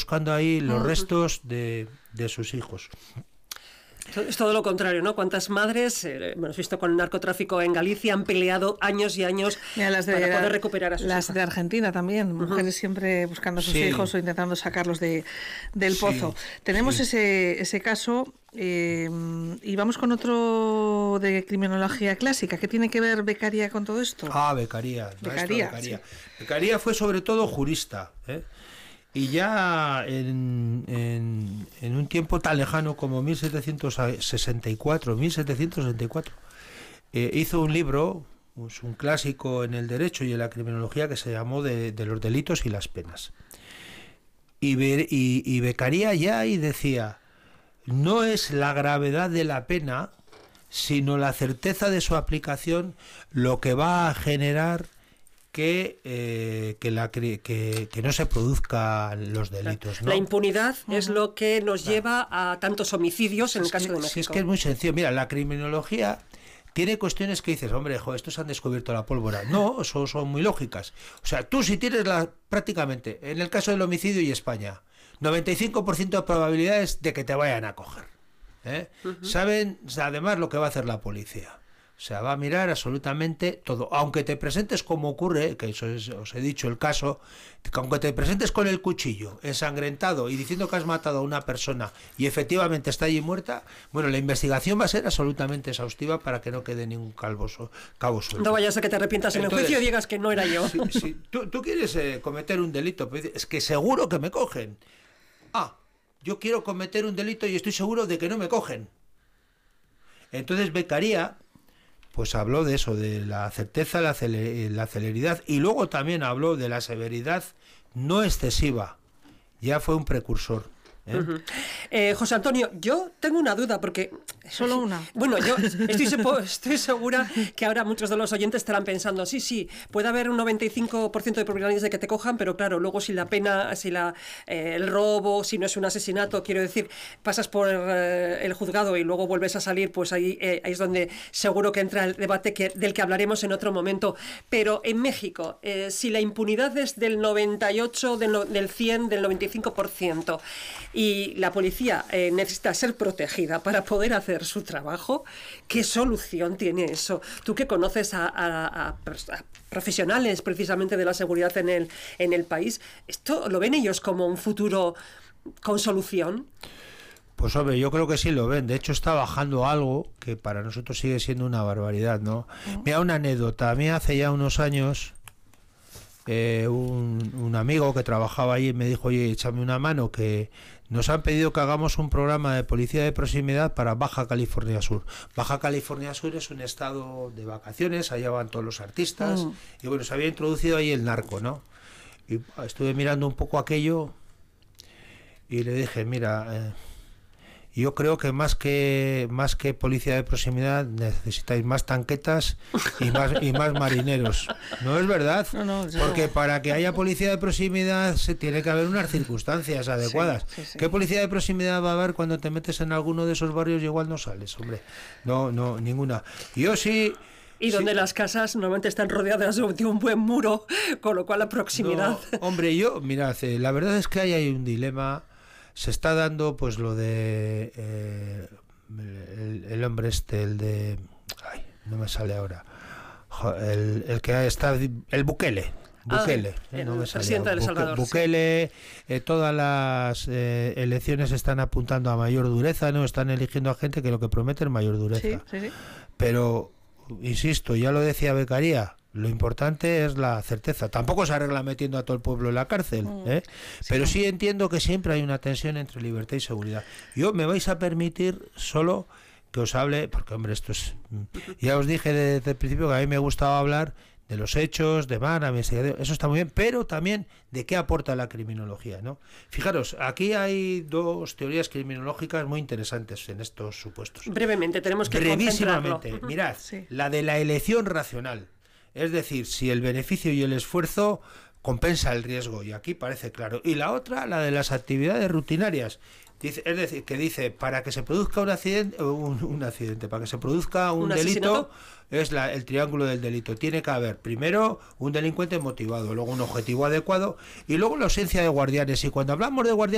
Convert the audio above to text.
buscando ahí los restos de sus hijos. Es todo lo contrario, ¿no? ¿Cuántas madres, hemos visto con el narcotráfico en Galicia, han peleado años y años para poder recuperar a sus hijos? Las de Argentina también, mujeres siempre buscando a sus hijos o intentando sacarlos del pozo. Tenemos ese caso y vamos con otro de criminología clásica. ¿Qué tiene que ver Beccaria con todo esto? Beccaria. Beccaria fue sobre todo jurista, y ya en un tiempo tan lejano como 1764, hizo un libro, un clásico en el derecho y en la criminología, que se llamó de los delitos y las penas. Y Beccaria ya ahí decía, no es la gravedad de la pena, sino la certeza de su aplicación lo que va a generar que no se produzcan los delitos, ¿no? La impunidad es lo que nos lleva a tantos homicidios en el caso de México. Es que es muy sencillo. Mira, la criminología tiene cuestiones que dices, hombre, estos han descubierto la pólvora. No, son muy lógicas. O sea, tú si tienes prácticamente, en el caso del homicidio y España, 95% de probabilidades de que te vayan a coger. Saben además lo que va a hacer la policía. O sea, va a mirar absolutamente todo. Aunque te presentes como ocurre, que eso os he dicho el caso, que aunque te presentes con el cuchillo ensangrentado y diciendo que has matado a una persona y efectivamente está allí muerta, bueno, la investigación va a ser absolutamente exhaustiva para que no quede ningún cabo suelto. No vayas a que te arrepientas en el juicio y digas que no era yo. Si tú quieres cometer un delito, pues es que seguro que me cogen. Yo quiero cometer un delito y estoy seguro de que no me cogen. Entonces Beccaria pues habló de eso, de la certeza, la celeridad, y luego también habló de la severidad no excesiva. Ya fue un precursor. José Antonio, yo tengo una duda porque... Solo una. Bueno, yo estoy segura que ahora muchos de los oyentes estarán pensando, sí, puede haber un 95% de probabilidades de que te cojan, pero claro, luego si la pena, el robo, si no es un asesinato, quiero decir, pasas por el juzgado y luego vuelves a salir, pues ahí es donde seguro que entra el debate del que hablaremos en otro momento. Pero en México, si la impunidad es del 98, del 100, del 95%, y la policía necesita ser protegida para poder hacer su trabajo, ¿qué solución tiene eso? Tú que conoces a profesionales precisamente de la seguridad en el país, ¿esto lo ven ellos como un futuro con solución? Pues hombre, yo creo que sí lo ven. De hecho está bajando algo que para nosotros sigue siendo una barbaridad, ¿no? Mira, una anécdota. A mí hace ya unos años un amigo que trabajaba allí me dijo, oye, échame una mano, que nos han pedido que hagamos un programa de policía de proximidad para Baja California Sur. Baja California Sur es un estado de vacaciones, allá van todos los artistas, y bueno, se había introducido ahí el narco, ¿no? Y estuve mirando un poco aquello y le dije, mira, yo creo que más que policía de proximidad necesitáis más tanquetas y más marineros. ¿No es verdad? No, porque para que haya policía de proximidad se tiene que haber unas circunstancias adecuadas. Sí. ¿Qué policía de proximidad va a haber cuando te metes en alguno de esos barrios y igual no sales, hombre? No, ninguna. Yo sí... Y donde las casas normalmente están rodeadas de un buen muro, con lo cual la proximidad... No, hombre, mirad, la verdad es que hay un dilema. Se está dando pues lo de el hombre el de... Ay, no me sale ahora. El que está... El Bukele. No me presidente del Salvador. Bukele, todas las elecciones están apuntando a mayor dureza, ¿no? Están eligiendo a gente que lo que promete es mayor dureza. Sí. Pero, insisto, ya lo decía Beccaria, lo importante es la certeza. Tampoco se arregla metiendo a todo el pueblo en la cárcel, pero sí entiendo que siempre hay una tensión entre libertad y seguridad. Yo me vais a permitir solo que os hable, porque hombre, esto es... Ya os dije desde el principio que a mí me gustaba hablar de los hechos, de eso está muy bien, pero también de qué aporta la criminología, ¿no? Fijaros, aquí hay dos teorías criminológicas muy interesantes en estos supuestos. Brevemente, tenemos que brevísimamente, mirad, la de la elección racional. Es decir, si el beneficio y el esfuerzo compensa el riesgo, y aquí parece claro. Y la otra, la de las actividades rutinarias. Es decir, que dice, para que se produzca un accidente, para que se produzca un delito, es el triángulo del delito. Tiene que haber primero un delincuente motivado, luego un objetivo adecuado y luego la ausencia de guardianes. Y cuando hablamos de guardianes,